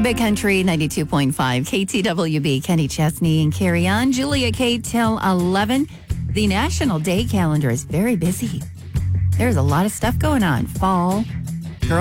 Big Country 92.5, KTWB, Kenny Chesney and Carrie on. Julia K till 11. The National Day calendar is very busy. There's a lot of stuff going on. Fall,